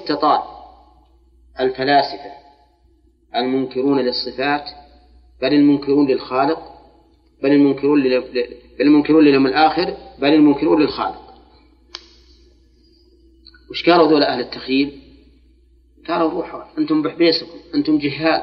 استطاع الفلاسفة المنكرون للصفات بل المنكرون للخالق بل المنكرون لليوم الآخر بل المنكرون للخالق، وش قالوا ذول أهل التخيل؟ قالوا روحوا أنتم بحبيسكم، أنتم جهال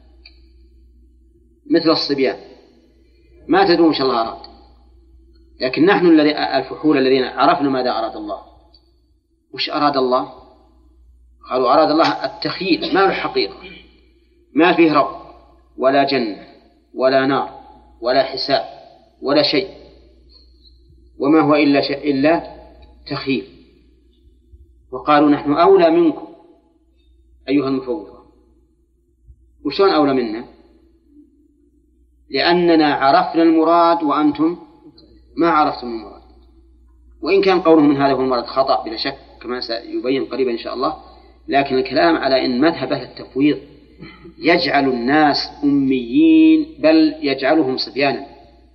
مثل الصبيان ما تدرون إن شاء الله أراد، لكن نحن الفحول الذين عرفنا ماذا أراد الله. وش أراد الله؟ قالوا أراد الله التخيل، ما له حقيقة، ما فيه رب ولا جنة ولا نار ولا حساب ولا شيء، وما هو إلا تخيل. وقالوا نحن أولى منكم أيها المفوضة. وشون أولى منا؟ لأننا عرفنا المراد وأنتم ما عرفتم المراد، وإن كان قولهم من هذا هو المراد خطأ بلا شك كما سيبين قريبا إن شاء الله، لكن الكلام على أن مذهب أهل التفويض يجعل الناس أميين بل يجعلهم صبيانا.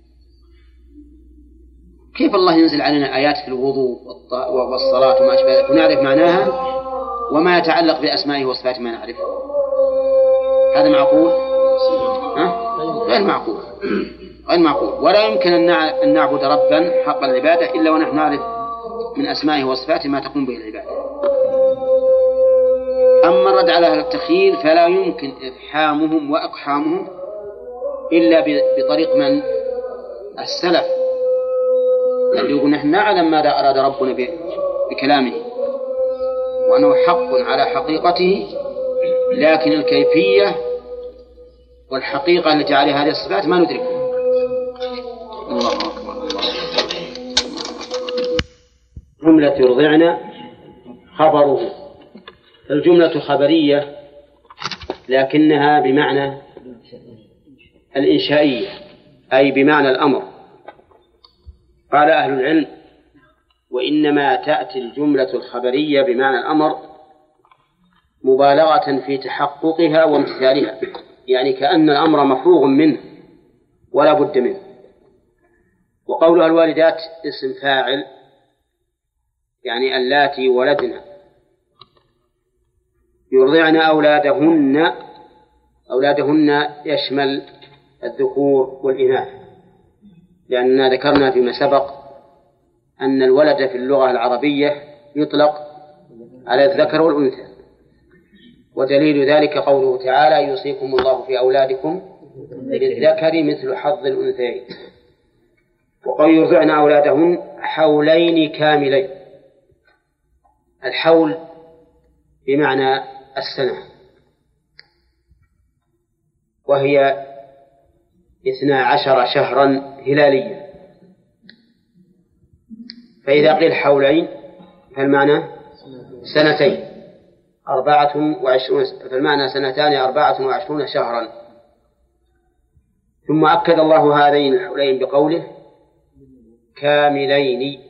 كيف الله ينزل علينا آيات في الوضوء والصلاة وما أشبه ذلك ونعرف معناها وما يتعلق بأسمائه وصفاته ما نعرفه؟ هذا معقول؟ غير معقول، غير معقول. ولا يمكن أن نعبد ربا حق العبادة إلا ونحن نعرف من أسمائه وصفاته ما تقوم به العبادة. أما الرد على أهل التخيل فلا يمكن إفحامهم وإقحامهم إلا بطريق من؟ السلف، اللي يقول نحن نعلم ماذا أراد ربنا بكلامه وأنه حق على حقيقته، لكن الكيفية والحقيقة التي عليها هذه الصفات ما ندركها. الله أكبر. جملة يرضعن خبره، الجملة خبرية لكنها بمعنى الإنشائية أي بمعنى الأمر. قال أهل العلم وإنما تأتي الجملة الخبرية بمعنى الأمر مبالغة في تحققها وامتثالها، يعني كأن الأمر مفروغ منه ولا بد منه. وقولها الوالدات اسم فاعل يعني اللاتي ولدنا يرضعن أولادهن يشمل الذكور والإناث، لأننا ذكرنا فيما سبق أن الولد في اللغة العربية يطلق على الذكر والأنثى، ودليل ذلك قوله تعالى يوصيكم الله في أولادكم للذكر مثل حظ الأنثيين. وقال يرضعن أولادهن حولين كاملين، الحول بمعنى السنة، وهي 12 شهرا هلاليا، فإذا قيل حولين فالمعنى سنتين 24، فالمعنى سنتان 24 شهرا. ثم أكد الله هذين الحولين بقوله كاملين،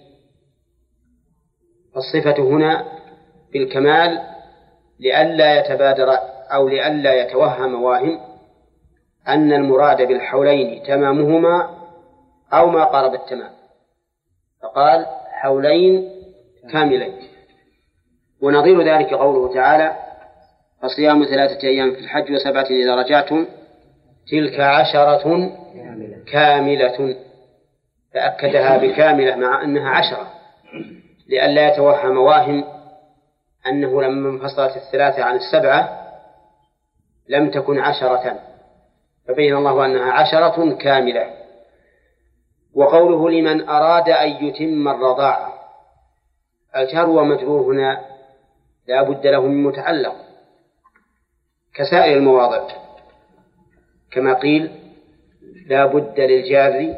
فالصفة هنا بالكمال لئلا يتبادر أو لئلا يتوهم واهم أن المراد بالحولين تمامهما أو ما قارب التمام، فقال حولين كاملين. ونظير ذلك قوله تعالى فصيام 3 أيام في الحج و7 إذا رجعتم تلك 10 كاملة، فأكدها بكاملة مع أنها 10 لئلا يتوهم واهم أنه لما انفصلت 3 عن 7 لم تكن 10، فبين الله أنها 10 كاملة. وقوله لمن أراد أن يتم الرضاعة، الجار ومجرور هنا لا بد له من متعلق كسائر المواضع، كما قيل لا بد للجار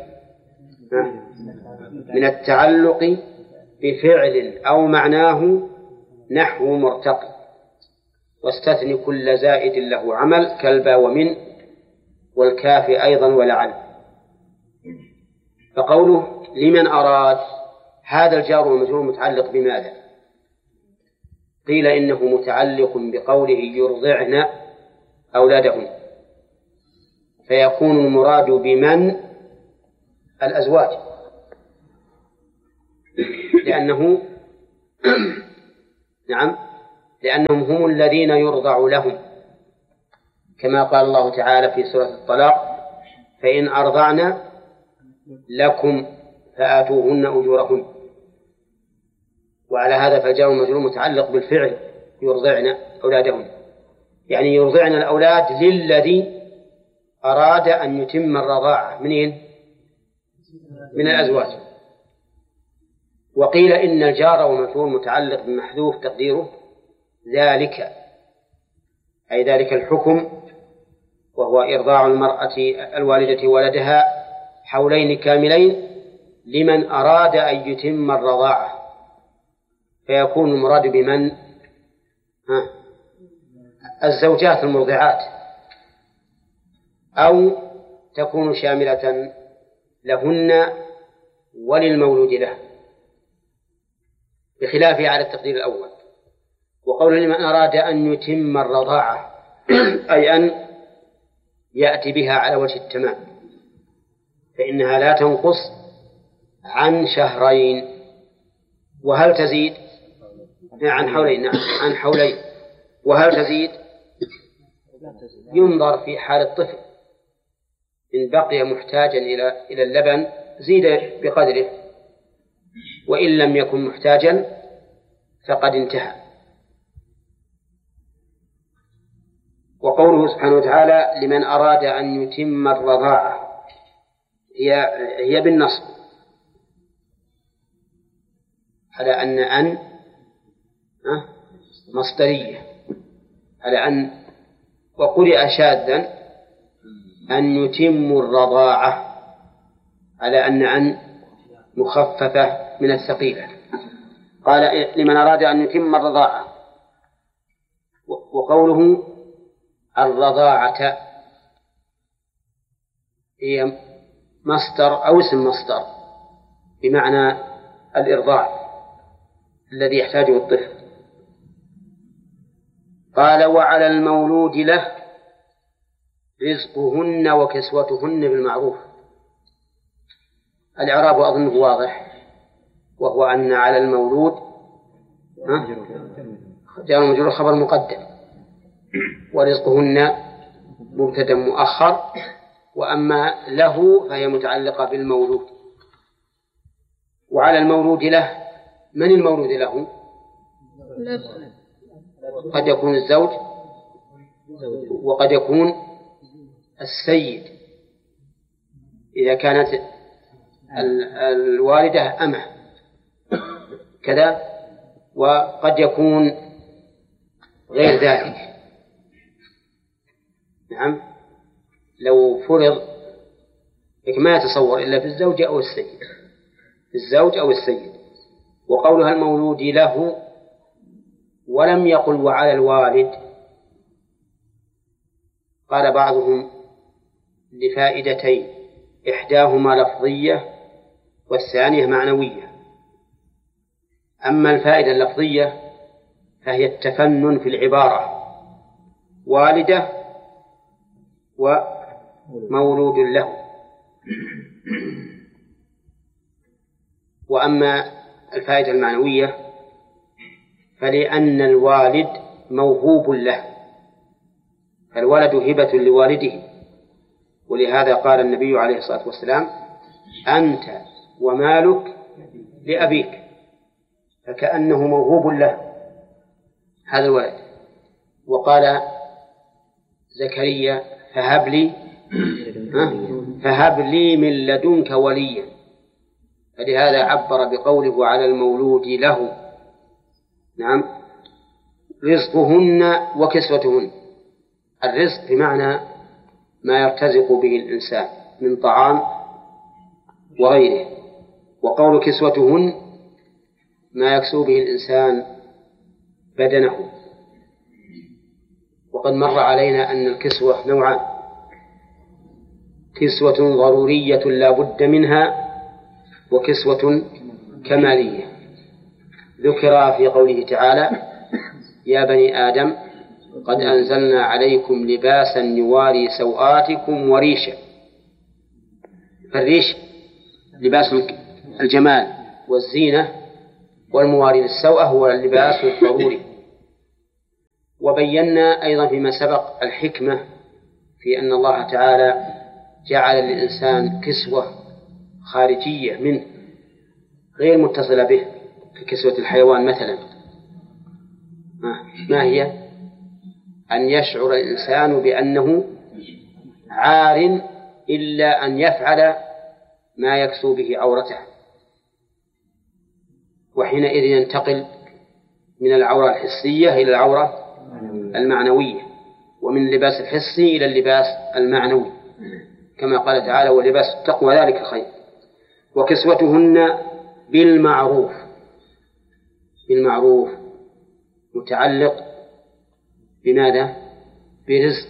من التعلق بفعل أو معناه نحو مرتقي، واستثني كل زائد له عمل كالبا ومن والكاف أيضا ولعل. فقوله لمن أراد هذا الجار والمجرور متعلق بماذا؟ قيل إنه متعلق بقوله يرضعن أولادهن، فيكون المراد بمن الأزواج، لأنه نعم لأنهم هم الذين يرضع لهم، كما قال الله تعالى في سورة الطلاق: فإن أرضعن لكم فآتوهن أجورهن. وعلى هذا فالجار والمجرور متعلق بالفعل يرضعن أولادهن، يعني يرضعن الأولاد للذي أراد أن يتم الرضاعة من الأزواج. وقيل إن الجار والمجرور متعلق بمحذوف تقديره ذلك، أي ذلك الحكم، وهو إرضاع المرأة الوالدة ولدها حولين كاملين لمن أراد أن يتم الرضاعة، فيكون المراد بمن الزوجات المرضعات، أو تكون شاملة لهن وللمولود له، بخلافه على التقدير الأول. وقول لمن أراد أن يتم الرضاعة أي أن يأتي بها على وجه التمام، فإنها لا تنقص عن شهرين. وهل تزيد عن حولين؟ نعم، عن حولين. وهل تزيد؟ ينظر في حال الطفل، إن بقي محتاجا إلى اللبن زيد بقدره، وإن لم يكن محتاجا فقد انتهى. وقوله سبحانه وتعالى: لمن أراد أن يتم الرضاعة، هي بالنصب، على أن مصدرية، على أن، وقرئ شاذا أن يتم الرضاعة، على أن مخففة من الثقيلة. قال: لمن أراد أن يتم الرضاعة. وقوله الرضاعة هي مصدر أو اسم مصدر بمعنى الإرضاع الذي يحتاجه الطفل. قال: وعلى المولود له رزقهن وكسوتهن بالمعروف. الإعراب أظنه واضح، وهو أن على المولود جار ومجرور خبر مقدم، ورزقهن مبتدأ مؤخر، وأما له فهي متعلقة بالمولود. وعلى المولود له، من المولود له؟ قد يكون الزوج وقد يكون السيد إذا كانت الوالدة أمه كذا، وقد يكون غير ذلك. نعم، لو فرض ما يتصور إلا في الزوج أو السيد، في الزوج أو السيد. وقولها المولود له ولم يقل وعلى الوالد، قال بعضهم لفائدتين: إحداهما لفظية والثانية معنوية. أما الفائدة اللفظية فهي التفنن في العبارة: والدة ومولود له. وأما الفائدة المعنوية فلأن الوالد موهوب له، فالولد هبة لوالده، ولهذا قال النبي عليه الصلاة والسلام: أنت ومالك لأبيك، فكأنه موهوب له هذا الولد. وقال زكريا: فهب لي من لدنك وليا، فلهذا عبر بقوله على المولود له. نعم، رزقهن وكسوتهن. الرزق بمعنى ما يرتزق به الإنسان من طعام وغيره، وقول كسوتهن ما يكسو به الإنسان بدنه. وقد مر علينا أن الكسوة نوعان: كسوة ضرورية لا بد منها، وكسوة كمالية. ذكر في قوله تعالى: يا بني آدم قد أنزلنا عليكم لباسا يواري سوآتكم وريشا. فالريش لباس الجمال والزينة، والمواري للسوءة هو اللباس الضروري. وبينا أيضا فيما سبق الحكمة في أن الله تعالى جعل للإنسان كسوة خارجية منه غير متصلة به ككسوة الحيوان مثلا. ما هي؟ أن يشعر الإنسان بأنه عار إلا أن يفعل ما يكسو به عورته، وحينئذ ينتقل من العورة الحسية إلى العورة المعنوية، ومن اللباس الحسي إلى اللباس المعنوي، كما قال تعالى: ولباس التقوى ذلك خير. وكسوتهن بالمعروف. بالمعروف متعلق بماذا؟ برزق،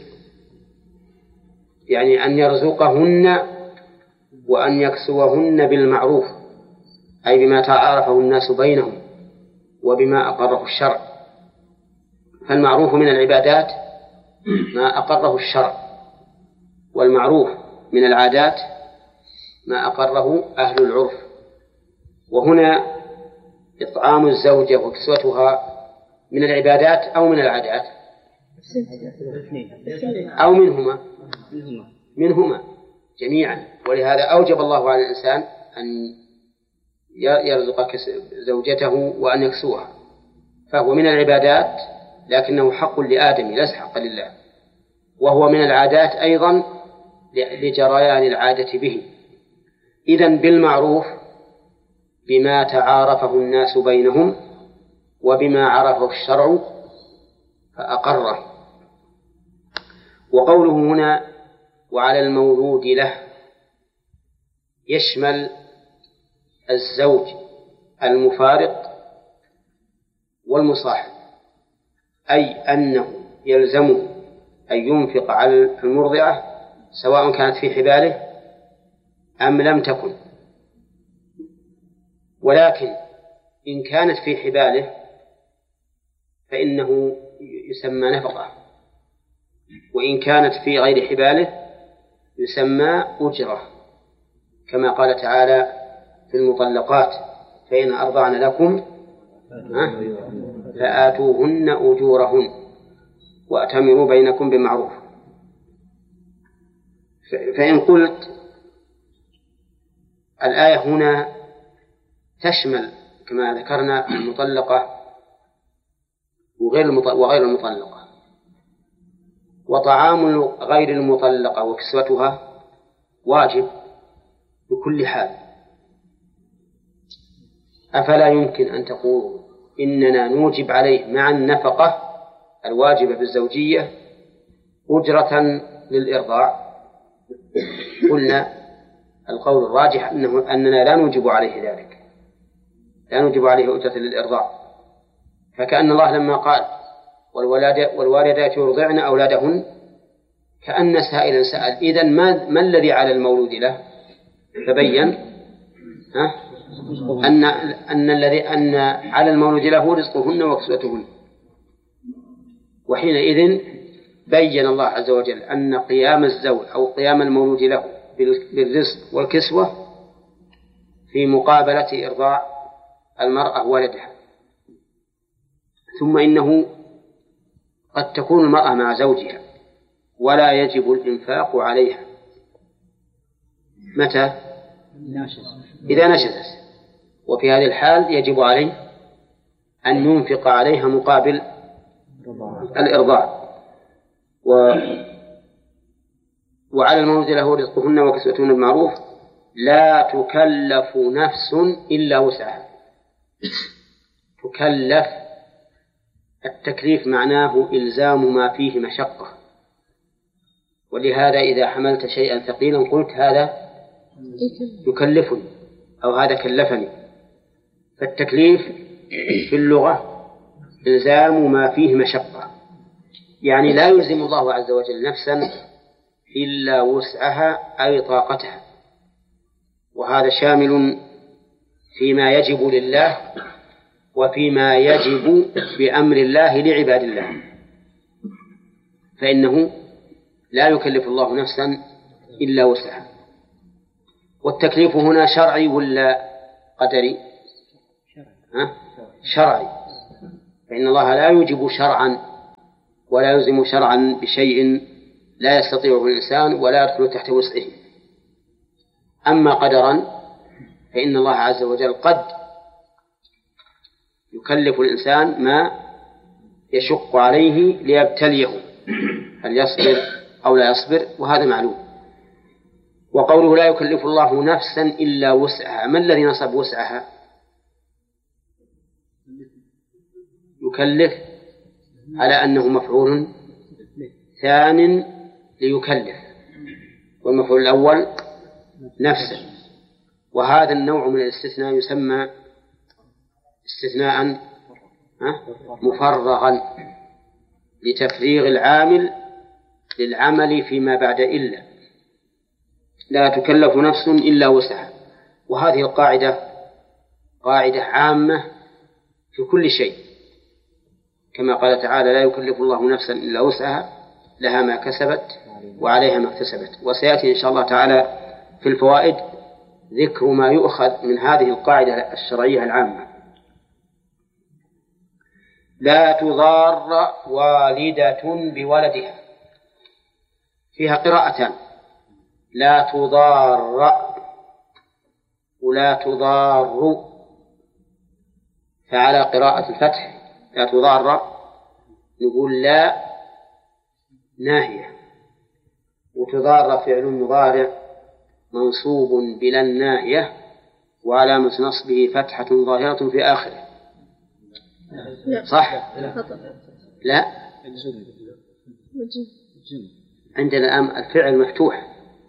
يعني أن يرزقهن وأن يكسوهن بالمعروف، أي بما تعارفه الناس بينهم وبما أقره الشرع. فالمعروف من العبادات ما أقره الشرع، والمعروف من العادات ما أقره أهل العرف. وهنا إطعام الزوجة وكسوتها من العبادات أو من العادات أو منهما جميعا. ولهذا أوجب الله على الإنسان أن يرزق زوجته وأن يكسوها، فهو من العبادات لكنه حق لآدم ليس حقا لله، وهو من العادات أيضا لجريان العادة به. إذن بالمعروف بما تعارفه الناس بينهم وبما عرفه الشرع فأقره. وقوله هنا وعلى المولود له يشمل الزوج المفارق والمصاحب، أي أنه يلزمه أن ينفق على المرضعة سواء كانت في حباله أم لم تكن. ولكن إن كانت في حباله فإنه يسمى نفقة، وإن كانت في غير حباله يسمى أجرة، كما قال تعالى في المطلقات: فإن أرضعن لكم فآتوهن أجورهن وأتمروا بينكم بمعروف. فإن قلت الآية هنا تشمل كما ذكرنا المطلقة وغير المطلقة، وطعام غير المطلقة وكسوتها واجب بكل حال، أفلا يمكن أن تقول إننا نوجب عليه مع النفقة الواجبة بالزوجية أجرة للإرضاع؟ قلنا القول الراجح أننا لا نوجب عليه ذلك، لا نوجب عليه أجرة للإرضاع. فكأن الله لما قال والوالدات يرضعن أولادهن كأن سائلا سأل إذن ما الذي على المولود له؟ فبين أن على المولود له رزقهن وكسوتهن. وحينئذ بين الله عز وجل أن قيام الزوج أو قيام المولود له بالرزق والكسوة في مقابلة إرضاع المرأة ولدها. ثم إنه قد تكون المرأة مع زوجها ولا يجب الإنفاق عليها. متى؟ إذا نشزت، وفي هذه الحال يجب عليه أن ينفق عليها مقابل الإرضاع. وعلى المولود له رزقهن وكسوتهن بالمعروف لا تكلف نفس إلا وسعها. تكلف، التكليف معناه إلزام ما فيه مشقة، ولهذا إذا حملت شيئا ثقيلا قلت هذا يكلفني أو هذا كلفني. فالتكليف في اللغة إلزام ما فيه مشقة، يعني لا يلزم الله عز وجل نفسا إلا وسعها أي طاقتها، وهذا شامل فيما يجب لله وفيما يجب بأمر الله لعباد الله، فإنه لا يكلف الله نفسا إلا وسعها. والتكليف هنا شرعي ولا قدري؟ شرعي، فإن الله لا يوجب شرعا ولا يلزم شرعا بشيء لا يستطيعه الإنسان ولا يدخل تحت وسعه. أما قدرا فإن الله عز وجل قد يكلف الإنسان ما يشق عليه ليبتليه هل يصبر أو لا يصبر، وهذا معلوم. وقوله لا يكلف الله نفسا إلا وسعها، ما الذي نصب وسعها؟ يكلف على أنه مفعول ثان ليكلف، والمفعول الأول نفسه، وهذا النوع من الاستثناء يسمى استثناء مفرغا لتفريغ العامل للعمل فيما بعد إلا. لا تكلف نفس إلا وسعها، وهذه القاعدة قاعدة عامة في كل شيء، كما قال تعالى لا يكلف الله نفسا إلا وسعها لها ما كسبت وعليها ما اكتسبت. وسيأتي إن شاء الله تعالى في الفوائد ذكر ما يؤخذ من هذه القاعدة الشرعية العامة. لا تضار والدة بولدها، فيها قراءتان، لا تضار ولا تضار، فعلى قراءة الفتح لا تضار نقول لا ناهية، وتضار فعل مضارع منصوب بلا الناهية وعلامة نصبه فتحة ظاهرة في آخره. صح؟ لا، عندنا الآن الفعل مفتوح.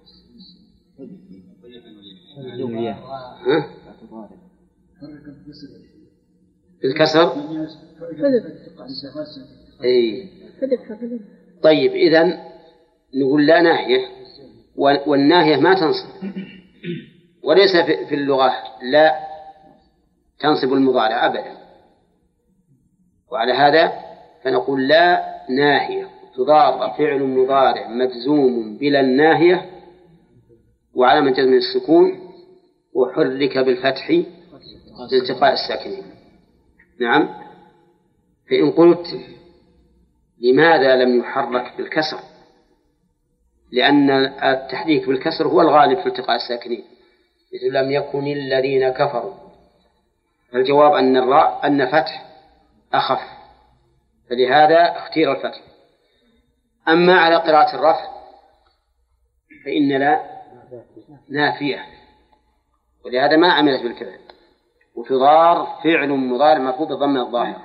بالكسر. طيب إذن نقول لا ناهية، والناهية ما تنصب، وليس في اللغة لا تنصب المضارع أبدا، وعلى هذا فنقول لا ناهية تضار فعل مضارع مجزوم بلا الناهية وعلامة جزم السكون وحرك بالفتح لالتقاء الساكنين. نعم. فإن قلت لماذا لم يحرك بالكسر؟ لأن التحريك بالكسر هو الغالب في التقاء الساكنين، مثل لم يكن الذين كفروا، فالجواب أن فتح أخف، فلهذا اختير الفتح. أما على قراءة الرفع فإن لا نافية، ولهذا ما عملت بالكذا، وتضار فعل مضارع مرفوع بالضم الظاهر.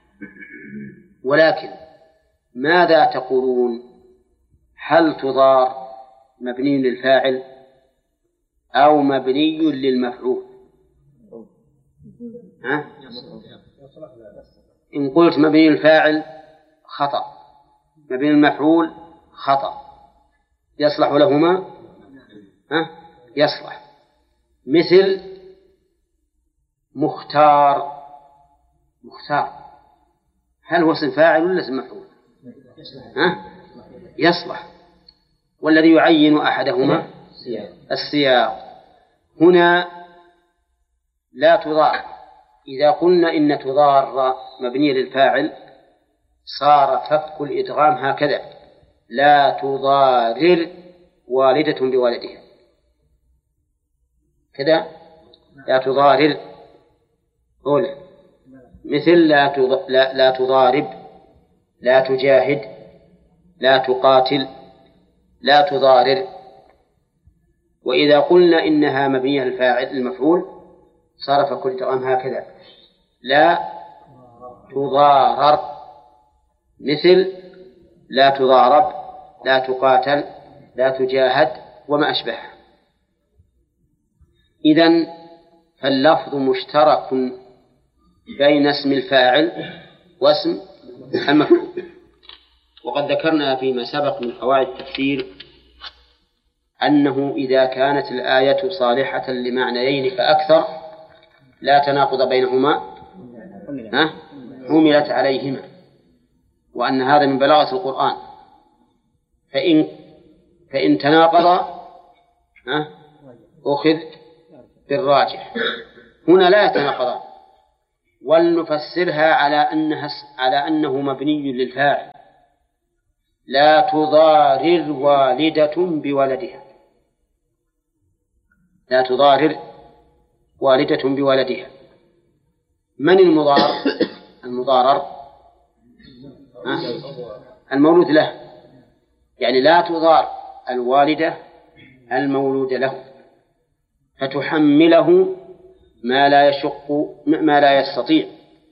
ولكن ماذا تقولون؟ هل تضار مبني للفاعل أو مبني للمفعول؟ إن قلت مبني للفاعل خطأ، مبني للمفعول خطأ، يصلح لهما؟ يصلح. مثل مختار، هل هو اسم فاعل ولا اسم مفعول؟ يصلح. والذي يعين أحدهما السياق. هنا لا تضار، إذا قلنا إن تضار مبنية للفاعل صار فك الإدغام هكذا: لا تضارر والدة بولدها، كذا لا تضارر أولى. مثل لا تضارب، لا تجاهد، لا تقاتل، لا تضارر. وإذا قلنا إنها مبنية للفاعل المفعول صار فك الإدغام هكذا: لا تضارر، مثل لا تضارب، لا تقاتل، لا تجاهد، وما أشبهها. إذن فاللفظ مشترك بين اسم الفاعل واسم المفعول. وقد ذكرنا فيما سبق من قواعد التفسير أنه إذا كانت الآية صالحة لمعنيين فأكثر لا تناقض بينهما، حملت عليهما، وأن هذا من بلاغة القرآن. فإن تناقض أخذ بالراجح. هنا لا يتناقضان، ولنفسرها على أنه مبني للفاعل لا تضارر والدة بولدها. لا تضارر والدة بولدها. من المضار؟ المضارر المولود له، يعني لا تضار الوالدة المولود له فتحمله ما لا يستطيع،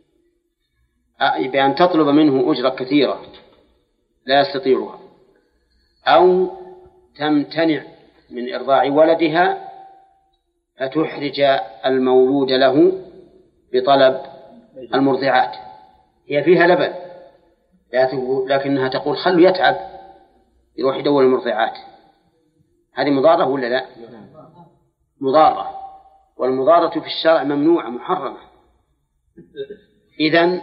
بأن تطلب منه أجرة كثيرة لا يستطيعها، أو تمتنع من إرضاع ولدها فتحرج المولود له بطلب المرضعات. هي فيها لبن لكنها تقول خلوا يتعب يروح يدور المرضعات. هذه مضارة ولا لا؟ مضارة، والمضارة في الشرع ممنوعة محرمة. إذن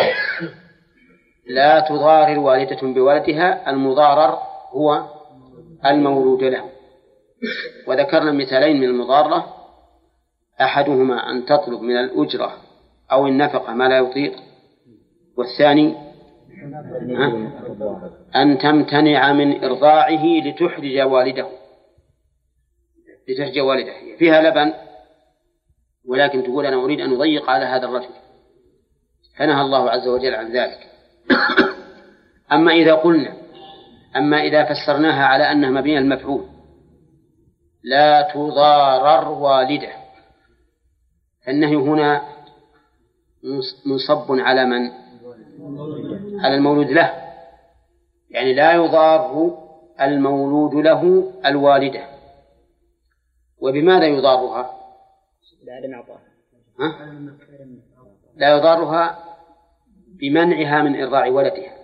لا تضارر والدة بولدها، المضارر هو المولود له. وذكرنا مثالين من المضارة، أحدهما أن تطلب من الأجرة أو النفقة ما لا يطيق، والثاني أن تمتنع من إرضاعه لتحرج والده. فيها لبن ولكن تقول أنا أريد أن أضيق على هذا الرجل، فنهى الله عز وجل عن ذلك. أما إذا فسرناها على أنها مبنية المفعول، لا تضارر والده، فالنهي هنا منصب على من؟ على المولود له، يعني لا يضار المولود له الوالدة. وبماذا يضارها؟ لا يضارها بمنعها من إرضاع ولدها،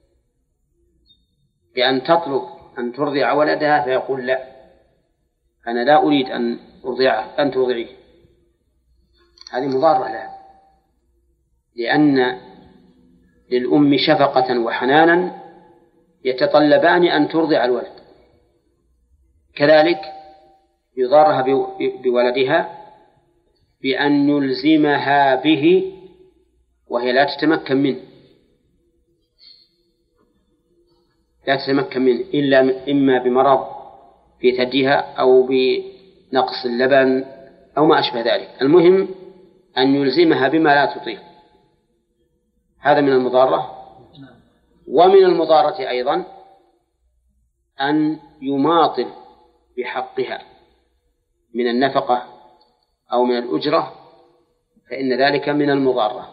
بأن تطلب أن ترضع ولدها فيقول لا، أنا لا أريد أن أرضعه، أن ترضعيه. هذه مضارة لها، لأن للأم شفقة وحنانا يتطلبان أن ترضع الولد. كذلك يضارها بولدها بأن يلزمها به وهي لا تتمكن منه، إلا إما بمرض في ثديها أو بنقص اللبن أو ما أشبه ذلك. المهم أن يلزمها بما لا تطيق. هذا من المضارة. ومن المضارة أيضا أن يماطل بحقها من النفقة أو من الأجرة، فإن ذلك من المضارة.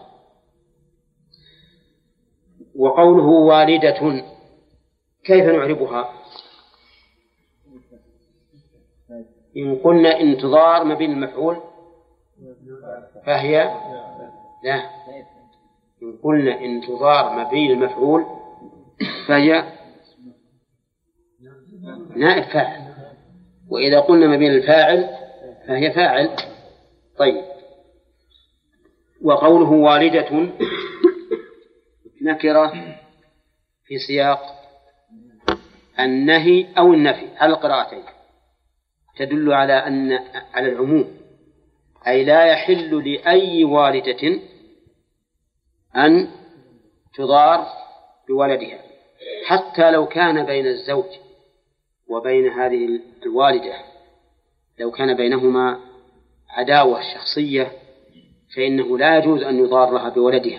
وقوله والدة كيف نعربها؟ إن قلنا إن تضار مبين المفعول فهي لا، إن قلنا إن تضار مبين المفعول فهي نائب فاعل، وإذا قلنا مبين الفاعل فهي فاعل. طيب، وقوله والدة نكرة في سياق النهي أو النفي على القراءتين، تدل على العموم، أي لا يحل لأي والدة أن تضار بولدها، حتى لو كان بين الزوج وبين هذه الوالدة، لو كان بينهما عداوة شخصية فإنه لا يجوز أن يضارها بولدها،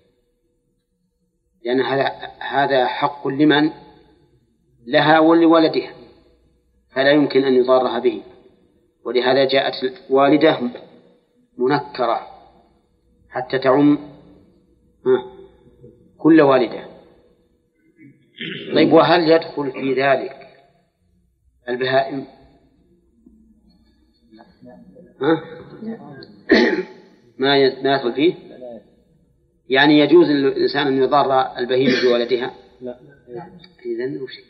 لأن هذا حق لمن؟ لها ولولدها، فلا يمكن أن يضارها به. ولهذا جاءت والدة منكرة حتى تعم كل والدة. طيب، وهل يدخل في ذلك البهائم؟ ما يدخل فيه؟ يعني يجوز للإنسان أن يضار البهيمة بولدها؟ لا. إذن وش؟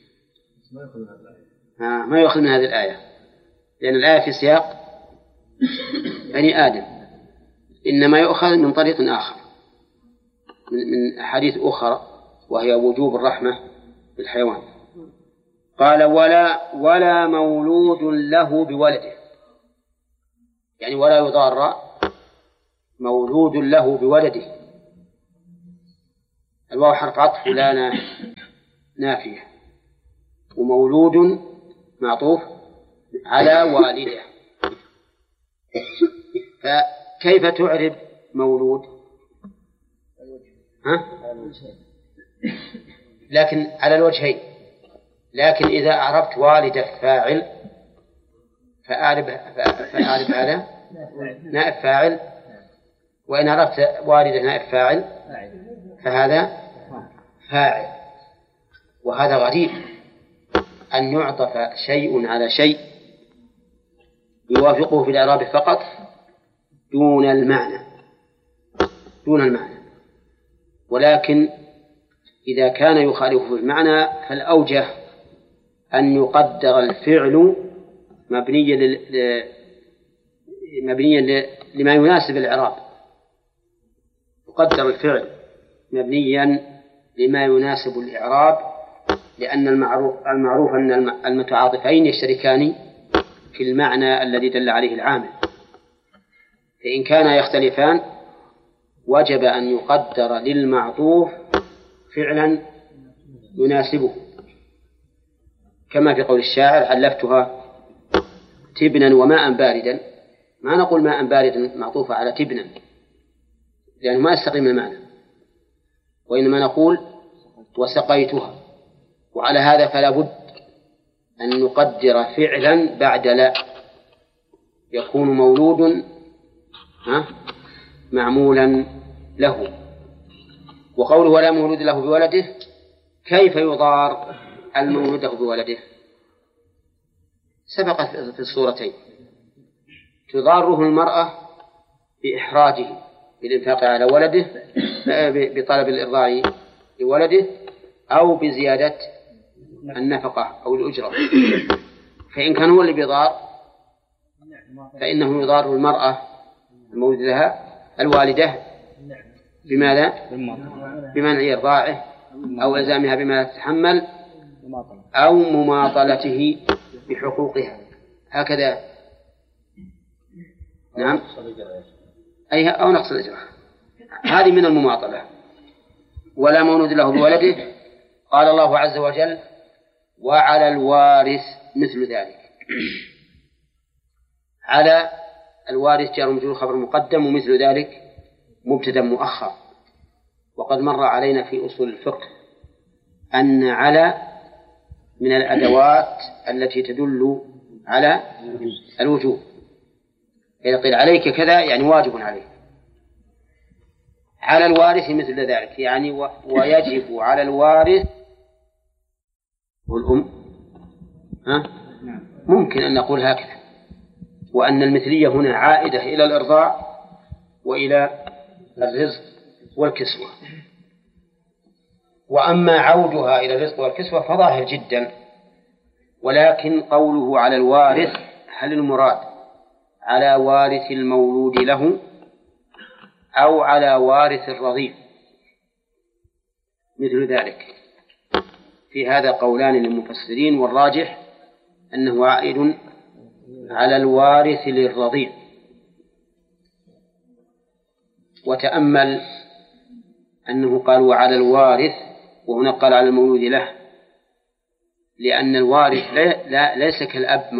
ما يؤخذ من هذه الآية، لأن الآية في سياق بني آدم، إنما يؤخذ من طريق آخر، من أحاديث أخرى، وهي وجوب الرحمة بالحيوان. قال ولا مولود له بولده، يعني ولا يضار مولود له بولده. الواو حرف عطف لا نافية، ومولود معطوف على والده. فكيف تعرب مولود؟ ها؟ لكن على الوجهين. لكن إذا أعربت والدة فاعل فأعرب هذا نائب فاعل، وإن عرفت والدة نائب فاعل فهذا فاعل. وهذا غريب أن يعطف شيء على شيء يوافقه في الإعراب فقط دون المعنى. ولكن إذا كان يخالفه في المعنى فالأوجه أن يقدر الفعل مبنيا لما يناسب الإعراب. يقدر الفعل مبنيا لما يناسب الإعراب، لأن المعروف أن المتعاطفين يشتركان في المعنى الذي دل عليه العامل، فإن كانا يختلفان وجب أن يقدر للمعطوف فعلا يناسبه، كما في قول الشاعر: علفتها تبنا وماء باردا. ما نقول ماء باردا معطوفة على تبنا لأنه ما يستقيم المعنى، وإنما نقول وسقيتها. وعلى هذا فلا بد أن نقدر فعلا بعد لا، يكون مولود معمولا له. وقوله ولا مولود له بولده، كيف يضار المولود له بولده؟ سبق في الصورتين. تضاره المرأة بإحراجه بالإنفاق على ولده، بطلب الإرضاع لولده، أو بزيادة النفقة أو الأجرة. فإن كان هو اللي بيضار فإنه يضار المرأة المولود لها الوالدة بماذا؟ بمنع إرضاعه أو إلزامها بما لا تتحمل أو مماطلته بحقوقها، هكذا. نعم، أو نقص الإجرة، هذه من المماطلة. ولا مولود له بولده، قال الله عز وجل: وعلى الوارث مثل ذلك. على الوارث جار ومجرور خبر مقدم، ومثل ذلك مبتدأ مؤخر. وقد مر علينا في أصول الفقه أن على من الأدوات التي تدل على الوجوب. إذا قيل عليك كذا يعني واجب عليك. على الوارث مثل ذلك يعني ويجب على الوارث والأم. ممكن أن نقول هكذا، وأن المثلية هنا عائدة إلى الإرضاع وإلى الرزق والكسوة. وأما عودها إلى الرزق والكسوة فظاهر جدا. ولكن قوله على الوارث، هل المراد على وارث المولود له أو على وارث الرضيع؟ مثل ذلك في هذا قولان للمفسرين، والراجح أنه عائد على الوارث للرضيع. وتأمل أنه قال وعلى الوارث وهنا قال على المولود له، لأن الوارث ليس كالأب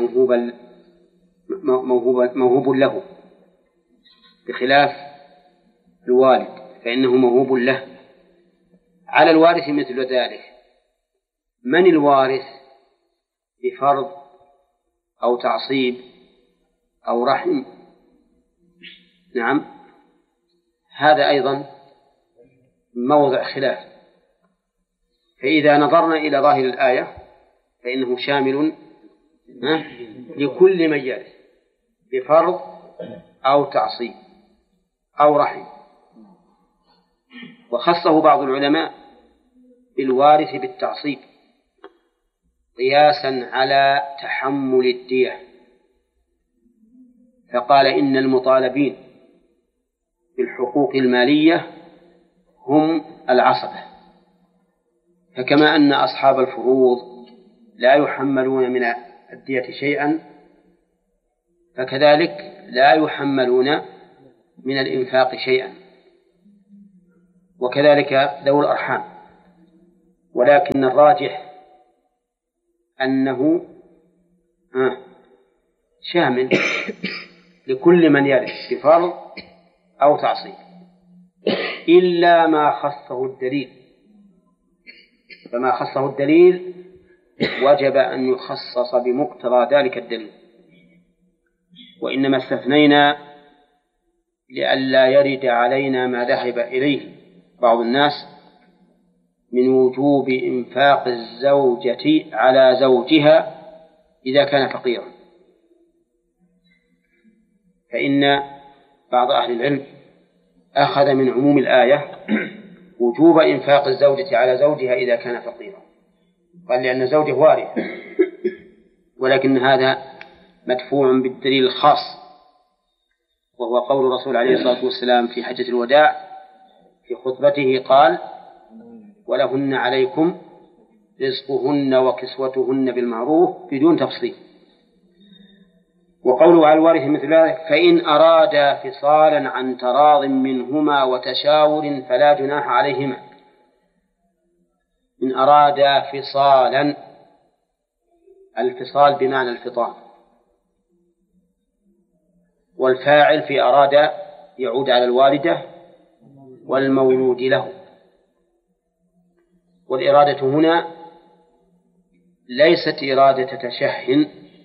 موهوب له، بخلاف الوالد فإنه موهوب له. على الوارث مثل ذلك. من الوارث؟ بفرض أو تعصيب أو رحم. نعم، هذا أيضا موضع خلاف. فإذا نظرنا إلى ظاهر الآية فإنه شامل لكل من يرث بفرض أو تعصيب أو رحم. وخصه بعض العلماء بالوارث بالتعصيب قياسا على تحمل الدية، فقال إن المطالبين بالحقوق المالية هم العصبة، فكما أن أصحاب الفروض لا يحملون من الدية شيئا فكذلك لا يحملون من الإنفاق شيئا، وكذلك ذوي الأرحام. ولكن الراجح أنه شامل لكل من يرث بفرض أو تعصيب إلا ما خصه الدليل، فما خصه الدليل وجب أن يخصص بمقتضى ذلك الدليل، وإنما استثنينا لئلا يرد علينا ما ذهب إليه بعض الناس من وجوب إنفاق الزوجة على زوجها إذا كان فقيرا، فإن بعض أهل العلم أخذ من عموم الآية وجوب إنفاق الزوجة على زوجها إذا كان فقيرا، قال لأن زوجه وارث، ولكن هذا مدفوع بالدليل الخاص، وهو قول الرسول عليه الصلاة والسلام في حجة الوداع في خطبته قال: ولهن عليكم رزقهن وكسوتهن بالمعروف بدون تفصيل. وقوله على الوارث مثل ذلك: فإن أرادا فصالا عن تراض منهما وتشاور فلا جناح عليهما. إن أرادا فصالا، الفصال بمعنى الفطام، والفاعل في أراد يعود على الوالدة والمولود له، والإرادة هنا ليست إرادة تشح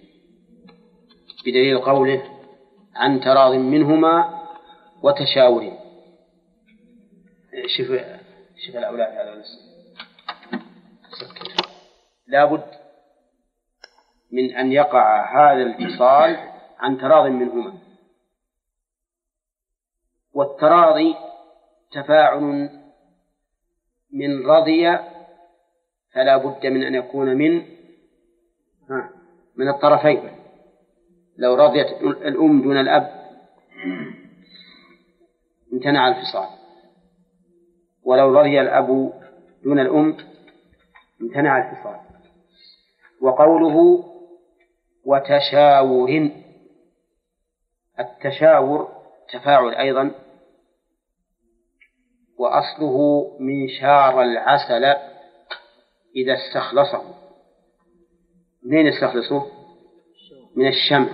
بدليل قوله عن تراض منهما وتشاور. شوف الأولاد هذا لا بد من أن يقع هذا الاتصال عن تراض منهما، والتراضي تفاعل من رضي، فلا بد من أن يكون من الطرفين. لو رضيت الأم دون الأب امتنع الفصال، ولو رضي الأب دون الأم امتنع الفصال. وقوله وتشاور، التشاور تفاعل أيضا، وأصله من شار العسل إذا استخلصه. منين استخلصه؟ من الشمع.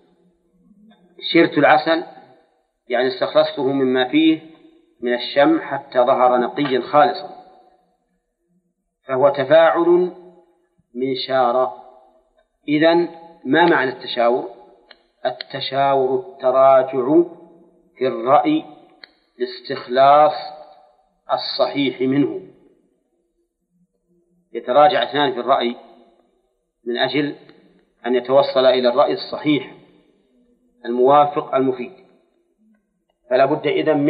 شرت العسل يعني استخلصته مما فيه من الشمع حتى ظهر نقيا خالصا، فهو تفاعل من شار. إذن ما معنى التشاور؟ التشاور التراجع في الرأي لاستخلاص الصحيح منه. يتراجع اثنان في الرأي من أجل أن يتوصل إلى الرأي الصحيح الموافق المفيد، فلا بد إذن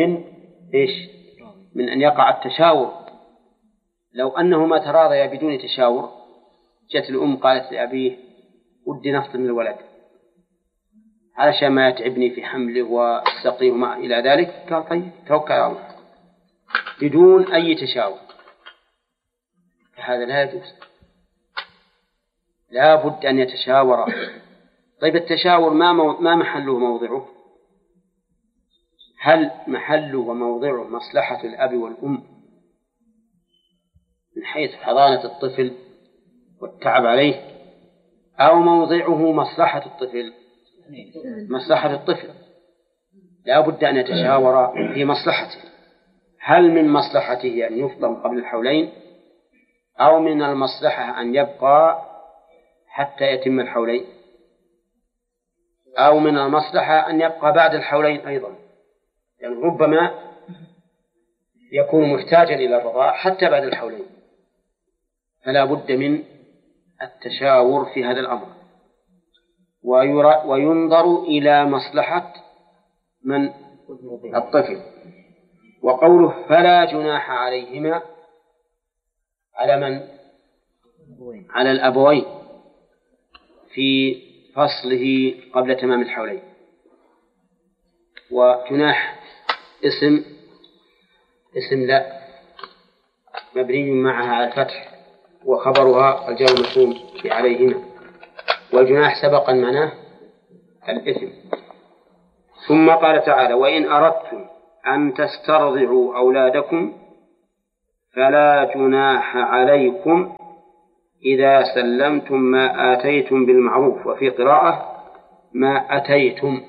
من أن يقع التشاور. لو أنهما تراضيا بدون تشاور، جاءت الأم قالت لأبيه: ودي نفطم الولد علشان ما يتعبني في حمله والسقيه وما إلى ذلك. قال: طيب توكل على الله، بدون أي تشاور. هذا لا يجوز، لا بد أن يتشاور. طيب التشاور ما محله موضعه؟ هل محله وموضعه مصلحة الأب والأم من حيث حضانة الطفل والتعب عليه، أو موضعه مصلحة الطفل؟ مصلحة الطفل. لا بد أن يتشاور في مصلحته. هل من مصلحته أن يفطم قبل الحولين، أو من المصلحة أن يبقى حتى يتم الحولين، أو من المصلحة أن يبقى بعد الحولين أيضا، يعني ربما يكون محتاجا إلى الرضاع حتى بعد الحولين. فلا بد من التشاور في هذا الأمر، وينظر إلى مصلحة من الطفل. وقوله فلا جناح عليهما، على من؟ على الأبوين في فصله قبل تمام الحولين. وجناح اسم لا مبني معها على الفتح، وخبرها الجار المجزوم عليهما، والجناح سبقا معناه الإثم. ثم قال تعالى: وإن أردتم أن تسترضعوا أولادكم فلا جناح عليكم إذا سلمتم ما آتيتم بالمعروف، وفي قراءة ما أتيتم.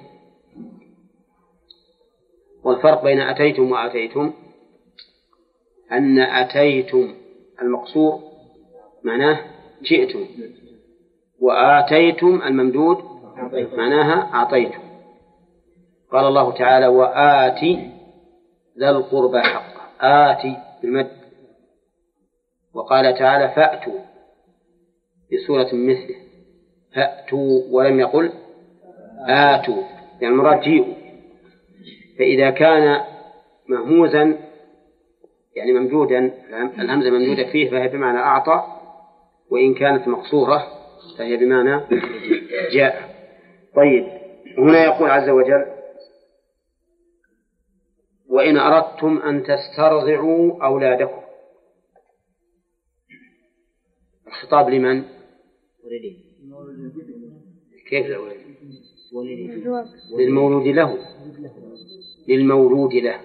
والفرق بين أتيتم وآتيتم أن أتيتم المقصور معناه جئتم، وآتيتم الممدود معناها أعطيتم. قال الله تعالى وآتي ذا القربى حقه، آتي بالمد. وقال تعالى فأتوا في سورة مثله فأتوا، ولم يقل آتوا، يعني المراد جيئوا. فإذا كان مهموزا يعني ممدودا، الهمزة ممدودة فيه فهي بمعنى أعطى، وإن كانت مقصورة فهي بمعنى جاء. طيب، هنا يقول عز وجل وإن أردتم أن تسترضعوا أولادكم. الخطاب لمن؟ كيف للمولود له، للمولود له.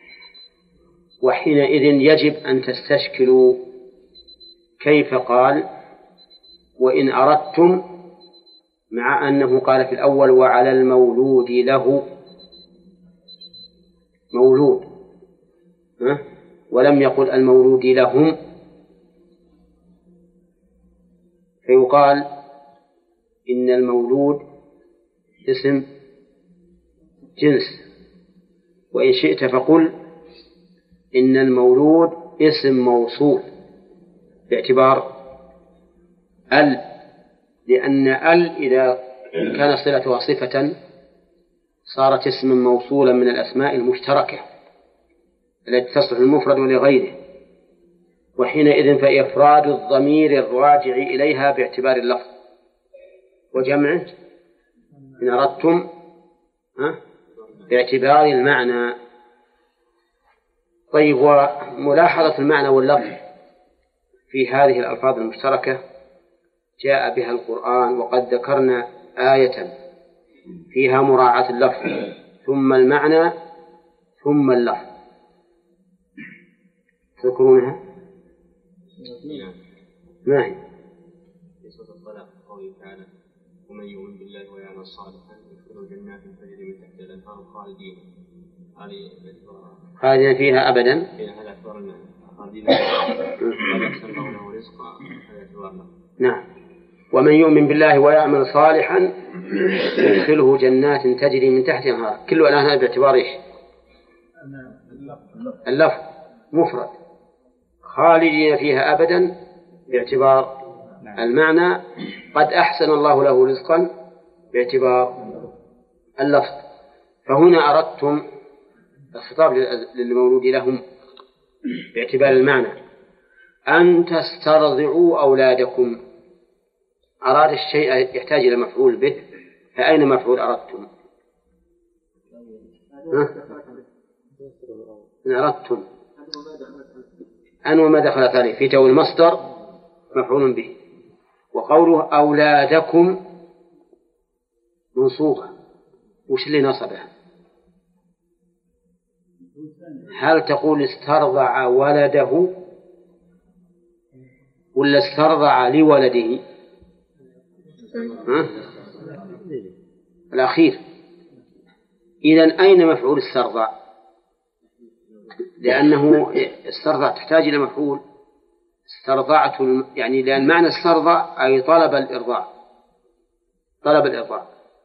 وحينئذ يجب أن تستشكلوا كيف قال وإن أردتم، مع أنه قال في الأول وعلى المولود له مولود، ولم يقل المولود لهم. فيقال إن المولود اسم جنس، وإن شئت فقل إن المولود اسم موصول باعتبار لأن إذا كان صلتها صفة صارت اسما موصولا من الأسماء المشتركة التي تصلح المفرد ولغيره، وحينئذ فإفراد الضمير الراجع إليها باعتبار اللفظ، وجمعه إن أردتم باعتبار المعنى. طيب، وملاحظة المعنى واللفظ في هذه الألفاظ المشتركة جاء بها القرآن، وقد ذكرنا آية فيها مراعاة اللفظ ثم المعنى ثم اللفظ، تذكرونها؟ ما هي؟ في سورة الطلاق قوله تعالى ومن يؤمن بالله ويعمل صالحا يدخله جنات تجري من تحتها الأنهار خالدين فيها أبدا. نعم. ومن يؤمن بالله ويعمل صالحا يدخله جنات تجري من تحتها الأنهار. كل الآن باعتبار إيش؟ اللفظ مفرد. خالدين فيها أبدا باعتبار المعنى. قد أحسن الله له رزقا باعتبار اللفظ. فهنا أردتم الخطاب للمولود لهم باعتبار المعنى أن تسترضعوا أولادكم. أراد الشيء يحتاج إلى مفعول به، فأين مفعول أردتم؟ إن أردتم أن وما دخلت عليه في جو المصدر مفعول به. وقوله أولادكم منصوبة، وش اللي نصبها؟ هل تقول استرضع ولده ولا استرضع لولده؟ الأخير. إذن أين مفعول استرضع؟ لأنه استرضع تحتاج إلى مفعول. استرضعت يعني لأن معنى استرضع أي طلب الإرضاع، طلب الإرضاع.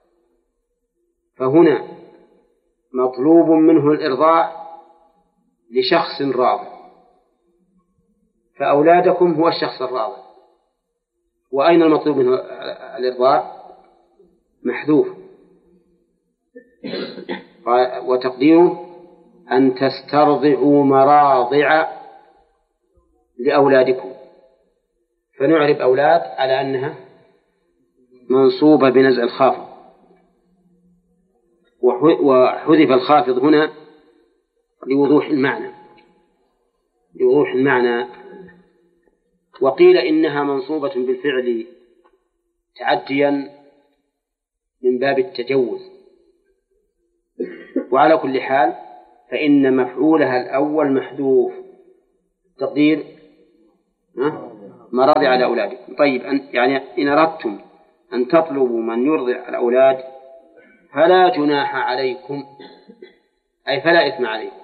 فهنا مطلوب منه الإرضاع لشخص راض، فأولادكم هو الشخص الراضي. وأين المطلوب منه الإرضاع؟ محذوف، وتقديره أن تسترضعوا مراضع لأولادكم. فنعرف أولاد على أنها منصوبة بنزع الخافض، وحذف الخافض هنا لوضوح المعنى. وقيل إنها منصوبة بالفعل تعديا من باب التجوز. وعلى كل حال فإن مفعولها الأول محذوف، تقدير مراضع لأولادكم. طيب يعني إن أردتم أن تطلبوا من يرضع الأولاد فلا جناح عليكم، أي فلا إثم عليكم.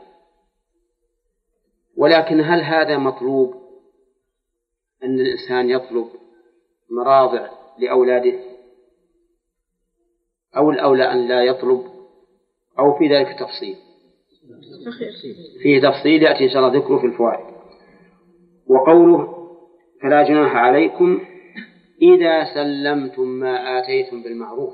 ولكن هل هذا مطلوب أن الإنسان يطلب مراضع لأولاده، أو الأولى أن لا يطلب، أو في ذلك تفصيل؟ فيه تفصيل يأتي إن شاء الله ذكره في الفوائد. وقوله فلا جناح عليكم إذا سلمتم ما آتيتم بالمعروف،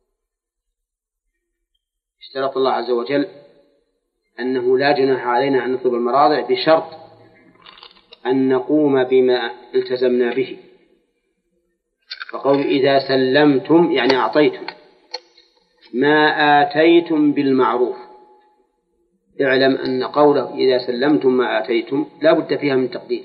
اشترط الله عز وجل أنه لا جناح علينا أن نطلب المراضع بشرط أن نقوم بما التزمنا به. فقول إذا سلمتم يعني أعطيتم ما آتيتم بالمعروف. اعلم أن قوله إذا سلمتم ما آتيتم لا بد فيها من تقدير،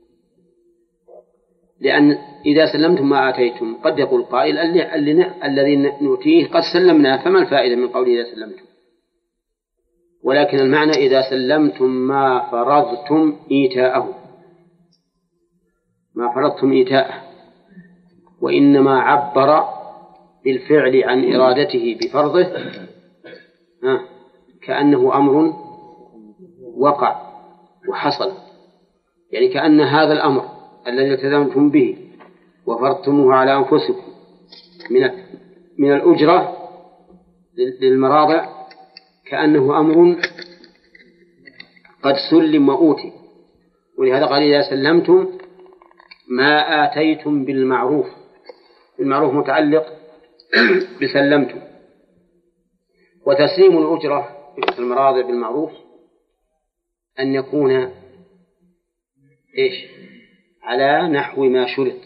لأن إذا سلمتم ما آتيتم قد يقول قائل الذي نؤتيه قد سلمناه فما الفائدة من قول إذا سلمتم، ولكن المعنى إذا سلمتم ما فرضتم إيتاءه، ما فرضتم إيتاءه، وإنما عبر بالفعل عن إرادته بفرضه كأنه أمر وقع وحصل، يعني كأن هذا الأمر الذي التزمتم به وفرضتموه على أنفسكم من الأجرة للمراضع كأنه أمر قد سلم وأوتي. ولهذا قال إذا سلمتم ما آتيتم بالمعروف، المعروف متعلق بسلمتم. وتسليم الأجرة في المراضع بالمعروف أن يكون على نحو ما شرط،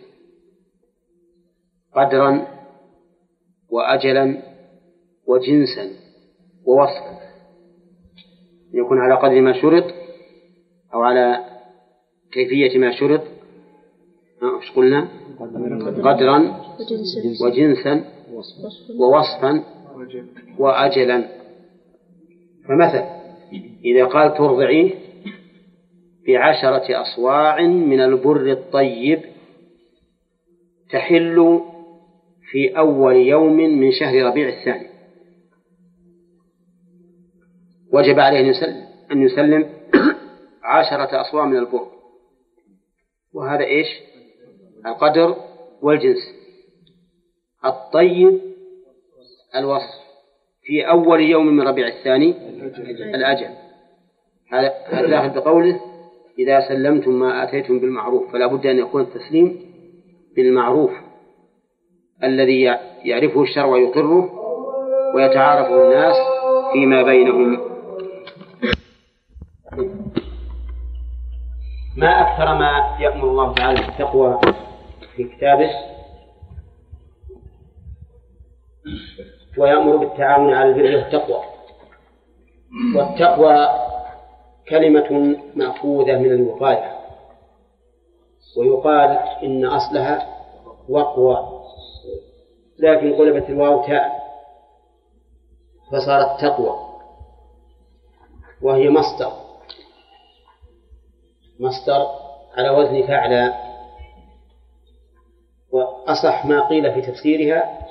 قدرا وأجلا وجنسا ووصفا، يكون على قدر ما شرط أو على كيفية ما شرط. ايش قلنا؟ قدرا وجنسا ووصفا وأجلا. فمثلا إذا قال ترضعيه ب10 أصواع من البر الطيب تحل في أول يوم من شهر ربيع الثاني، وجب عليه أن يسلم 10 أصواع من البر، وهذا القدر والجنس. الطيب الوصف، في أول يوم من ربيع الثاني الأجل. هذا داخل بقوله إذا سلمتم ما آتيتم بالمعروف، فلا بد أن يكون التسليم بالمعروف الذي يعرفه الشرع ويقره ويتعارفه الناس فيما بينهم. ما أكثر ما يأمر الله تعالى بالتقوى في كتابه، ويأمر بالتعاون على البر والتقوى. والتقوى كلمة مأخوذة من الوقاية، ويقال إن أصلها وقوى، لكن قلبت الواو تاء فصارت تقوى، وهي مصدر على وزن فعل. وأصح ما قيل في تفسيرها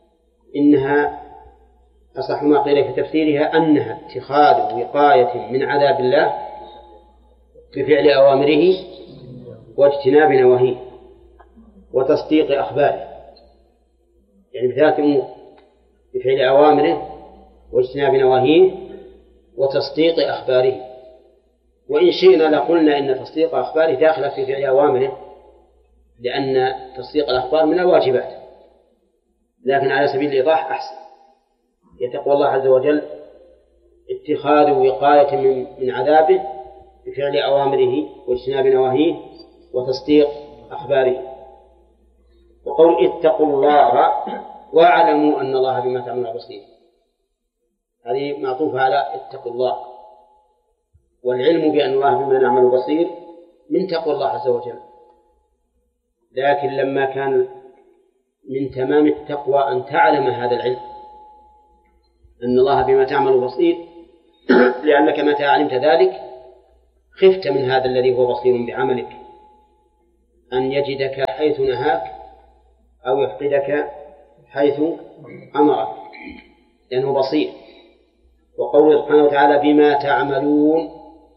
أنها اتخاذ وقاية من عذاب الله بفعل أوامره واجتناب نواهيه وتصديق أخباره، يعني بثلاث أمور: بفعل أوامره واجتناب نواهيه وتصديق أخباره. وإن شئنا لقلنا إن تصديق أخباره داخل في فعل أوامره، لأن تصديق الأخبار من الواجبات، لكن على سبيل الإيضاح أحسن. يتقوى الله عز وجل اتخاذ وقاية من عذابه بفعل أوامره واجتناب نواهيه وتصديق أخباره. وقول اتقوا الله واعلموا أن الله بما تعملون بصير، هذه معطوفة على اتقوا الله، والعلم بأن الله بما نعمل بصير من تقوى الله عز وجل. لكن لما كان من تمام التقوى أن تعلم هذا العلم أن الله بما تعمل بصير، لأنك متى علمت ذلك خفت من هذا الذي هو بصير بعملك أن يجدك حيث نهاك أو يفقدك حيث أمرك، لأنه بصير. وقوله سبحانه وتعالى بما تعملون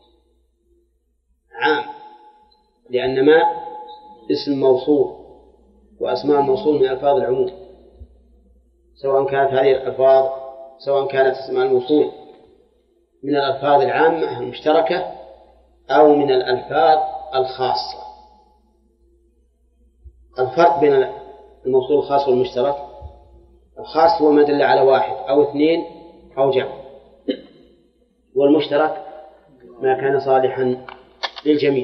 عام، لأن ما اسم موصول، وأسماء الموصول من ألفاظ العموم، سواء كانت هذه الألفاظ سواء كانت أسماء الموصول من الألفاظ العامة المشتركة أو من الألفاظ الخاصة. الفرق بين الموصول الخاص والمشترك: الخاص هو ما دل على واحد أو اثنين أو جمع، والمشترك ما كان صالحا للجميع.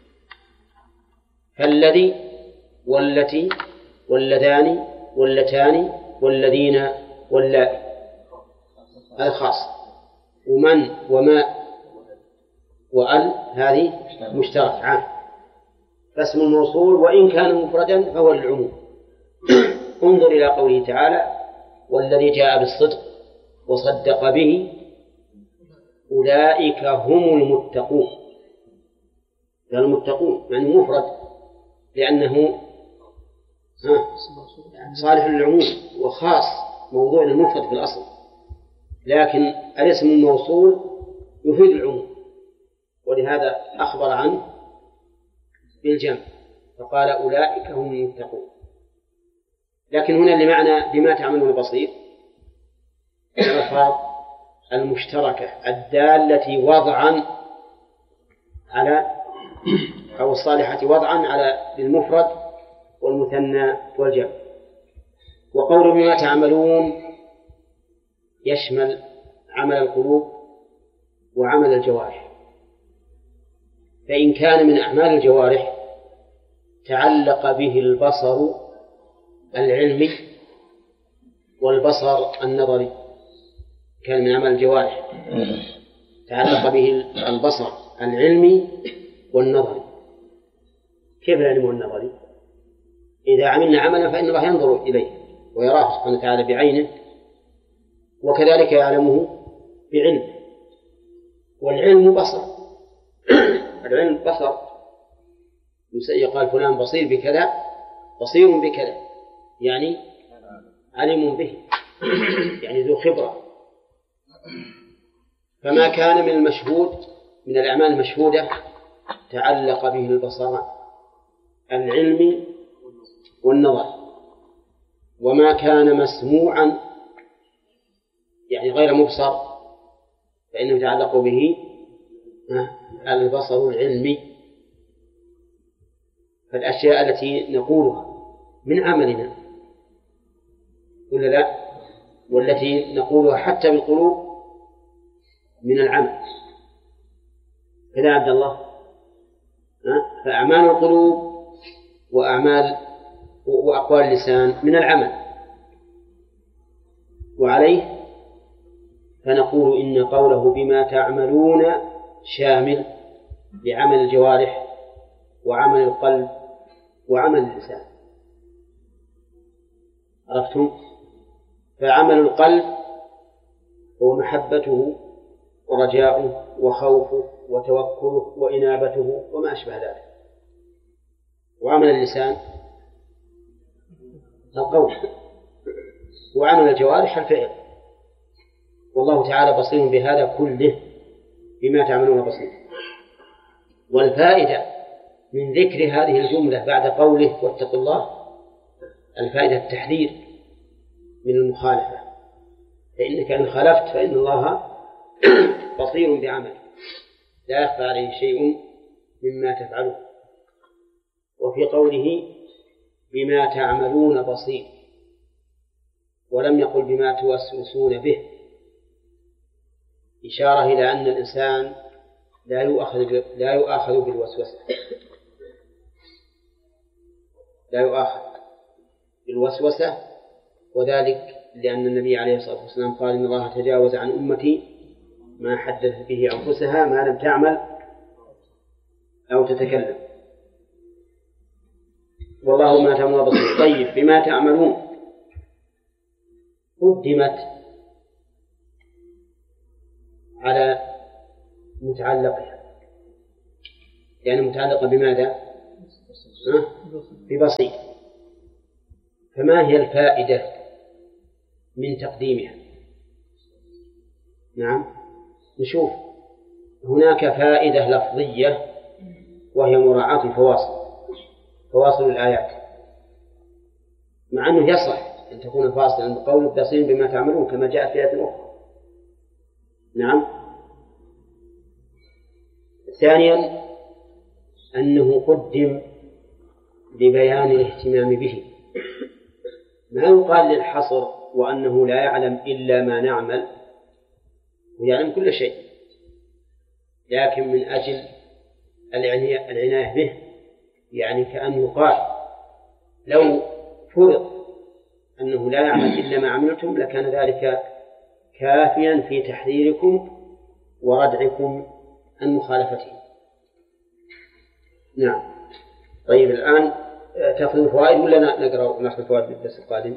فالذي والتي واللذان واللتان والذين واللائي هذا خاص، ومن وما وأل هذه مشترك عام. فاسم الموصول وإن كان مفردا فهو للعموم. انظر إلى قوله تعالى: والذي جاء بالصدق وصدق به أولئك هم المتقون. المتقون يعني مفرد لأنه صالح للعموم، وخاص موضوع المفرد في الأصل، لكن الاسم الموصول يفيد العموم، ولهذا أخبر عنه بالجمع فقال أولئك هم المتقون. لكن هنا اللي معنى بما تعملون بصير الألفاظ المشتركة الدالة وضعا على أو الصالحة وضعا على المفرد والمثنى والجمع. وقول بما تعملون يشمل عمل القلوب وعمل الجوارح، فإن كان من أعمال الجوارح تعلق به البصر العلمي والبصر النظري، كان من عمل الجوارح تعلق به البصر العلمي والنظري. كيف العلم والنظري؟ إذا عملنا عملا فإن الله ينظر إليه ويراه سبحانه وتعالى بعينه، وكذلك يعلمه بعلمه. والعلم بصر العلم بصر، يقال فلان بصير بكذا، بصير بكذا يعني علم به، يعني ذو خبرة. فما كان من المشهود من الأعمال المشهودة تعلق به البصر العلمي والنظر، وما كان مسموعا يعني غير مبصر فإنه يتعلق به البصر العلمي. فالأشياء التي نقولها من عملنا ولا لا، والتي نقولها حتى بالقلوب من العمل. كذا عبد الله، فأعمال القلوب وأقوال اللسان من العمل. وعليه فنقول إن قوله بما تعملون شامل لعمل الجوارح وعمل القلب وعمل اللسان. عرفتم؟ فعمل القلب هو محبته ورجاؤه وخوفه وتوكله وإنابته وما أشبه ذلك. وعمل اللسان القول، وعمل الجوارح الفعل. والله تعالى بصير بهذا كله، بما تعملون بصير. والفائدة من ذكر هذه الجملة بعد قوله واتقوا الله الفائدة التحذير من المخالفة، فإنك إن خالفت فإن الله بصير بعمل لا يخفى عليه شيء مما تفعله. وفي قوله بما تعملون بصير ولم يقل بما توسوسون به إشارة إلى أن الإنسان لا يؤاخذ بالوسوسة، لا يؤاخذ بالوسوسة، وذلك لأن النبي عليه الصلاة والسلام قال إن الله تجاوز عن أمتي ما حدث به أنفسها ما لم تعمل أو تتكلم. والله ما تعملون بصير. طيب بما تعملون قدمت على متعلقها، يعني متعلقة بماذا؟ ببسيط. فما هي الفائدة من تقديمها؟ نعم، نشوف. هناك فائدة لفظية وهي مراعاة فواصل الآيات، مع أنه يصح أن تكون فاصلا بقول بصير بما تعملون كما جاء في آية أخرى. نعم. ثانيا أنه قدم لبيان الاهتمام به، ما يقال للحصر وأنه لا يعلم إلا ما نعمل، ويعلم كل شيء، لكن من أجل العناية به، يعني كأن يقال لو فرض أنه لا يعمل إلا ما عملتم لكان ذلك كافيا في تحذيركم وردعكم عن مخالفته. نعم. طيب الآن تأخذ الفوائد ولا نقرأ نأخذ الفوائد في الدرس القادم؟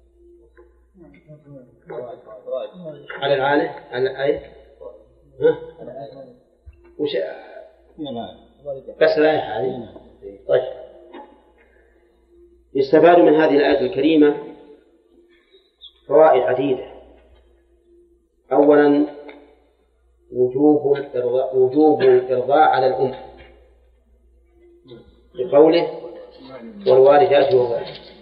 على العالة على الآية وش بس الآية هذه. طيب، يستفاد من هذه الآية الكريمة فوائد عديدة. أولا وجوب الإرضاء على الأم بقوله والوالدات والولد،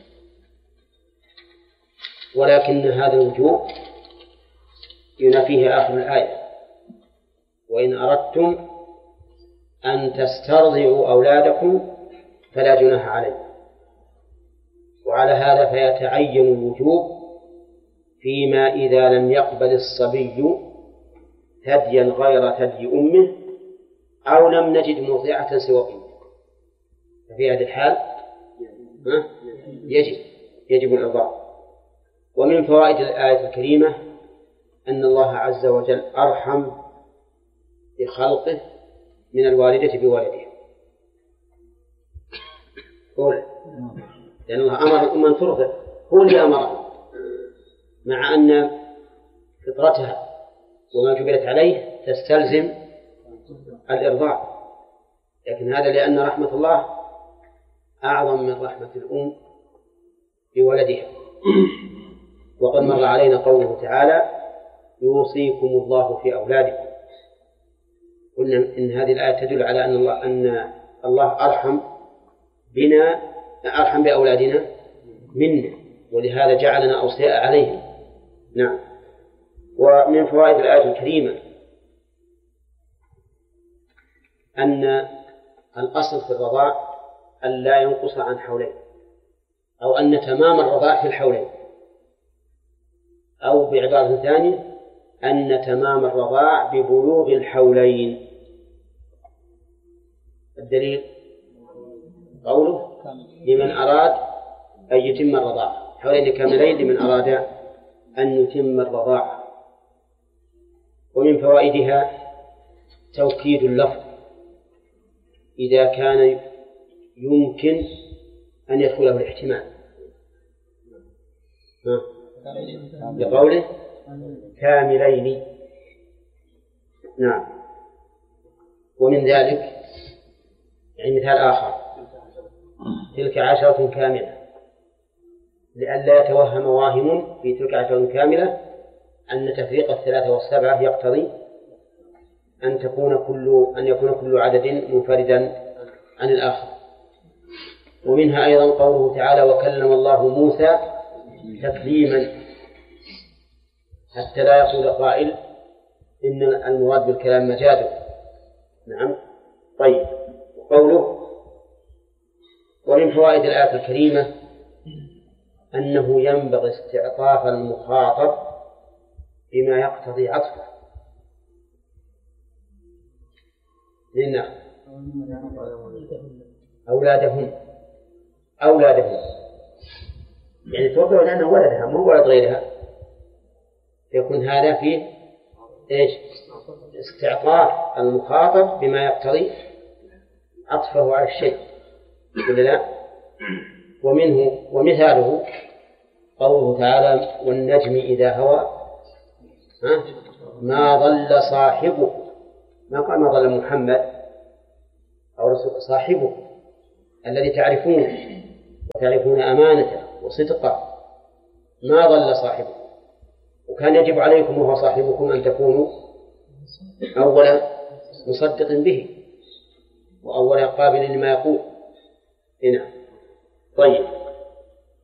ولكن هذا الوجوب ينافيه آخر الآية: وإن أردتم أن تسترضعوا أولادكم فلا جناح عليكم. وعلى هذا فيتعين الوجوب فيما إذا لم يقبل الصبي ثديا غير ثدي أمه أو لم نجد مرضعة سوى أمه، ففي هذه الحال يجب الإرضاع. ومن فوائد الآية الكريمة أن الله عز وجل أرحم بخلقه من الوالدة بولدها، لأن الله أمر الأم أن ترضع، هو اللي أمرها، مع أن فطرتها وما جبلت عليه تستلزم الإرضاع، لكن هذا لأن رحمة الله أعظم من رحمة الأم بولدها. وقد مر علينا قوله تعالى: يوصيكم الله في أولادكم. قلنا إن هذه الآية تدل على أن الله أرحم بنا، أرحم بأولادنا منا، ولهذا جعلنا أوصياء عليهم. نعم. ومن فوائد الآية الكريمة أن الأصل في الرضاع أن لا ينقص عن حولين، أو أن تمام الرضاع في الحولين، أو بعبارة ثانية أن تمام الرضاع ببلوغ الحولين. الدليل قوله: لمن أراد أن يتم الرضاعة، حولين كاملين لمن أراد أن يتم الرضاعة. ومن فوائدها توكيد اللفظ إذا كان يمكن أن يدخله الاحتمال، لقوله كاملين. نعم. ومن ذلك يعني مثال آخر: تلك 10 كاملة، لئلا يتوهم واهم في تلك 10 كاملة أن تفريق 3 و7 يقتضي أن يكون كل عدد منفردا عن الآخر. ومنها أيضا قوله تعالى: وكلم الله موسى تكليما، حتى لا يقول قائل إن المراد بالكلام مجازه. نعم. طيب، قوله: ومن فوائد الآية الكريمة أنه ينبغي استعطاف المخاطب بما يقتضي عطفه. لأن أولادهم يعني توقع لأنه ولدها مو ولد غيرها، يكون هذا فيه إيش؟ استعطاف المخاطب بما يقتضي عطفه على الشيء، ولا لا؟ ومثاله قوله تعالى: والنجم إذا هوى ما ضل صاحبه، ما قال ما ضل محمد أو رسول، صاحبه الذي تعرفونه وتعرفون أمانته وصدقه ما ضل صاحبه، وكان يجب عليكم وهو صاحبكم أن تكونوا أول مصدق به وأول قابل لما يقول. هنا طيب.